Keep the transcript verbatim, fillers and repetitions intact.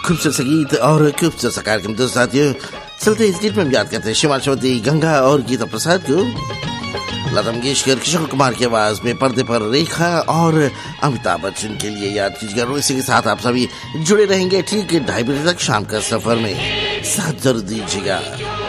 खूबसूरत सा गीत और खूबसूरत सा कार्यक्रम। दोस्तों साथियों, चलते इस गीत में हम याद करते हैं शिवाशवती, गंगा और गीता प्रसाद को। लता मंगेशकर, किशोर कुमार की आवाज में पर्दे पर रेखा और अमिताभ बच्चन के लिए याद कीजिएगा। इसी के साथ आप सभी जुड़े रहेंगे ठीक ढाई बजे तक शाम का सफर में, साथ जरूर दीजिएगा।